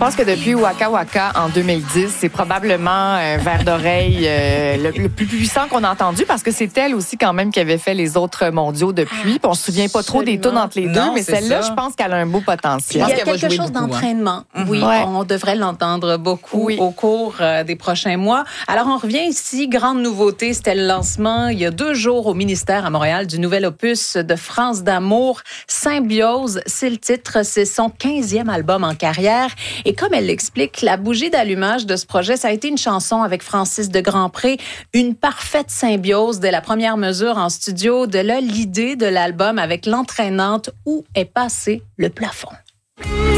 pense que depuis Waka Waka en 2010, c'est probablement Vert d'oreille le plus puissant qu'on a entendu parce que c'est elle aussi quand même qui avait fait les autres mondiaux depuis. Puis on se souvient pas trop des tunes entre les deux, mais celle-là, je pense qu'elle a un beau potentiel. Il y a quelque chose d'entraînement. Oui, on devrait l'entendre beaucoup au cours des prochains mois. Alors, on revient ici. Grande nouveauté, c'était le lancement il y a 2 jours au ministère à Montréal du nouvel opus de France d'amour, Symbiose. C'est le titre, c'est son 15e album en carrière. Et comme elle l'explique, la bougie d'allumage de ce projet, ça a été une chanson avec Francis de Grandpré, une parfaite symbiose dès la première mesure en studio. De là, l'idée de l'album avec l'entraînante Où est passé le plafond.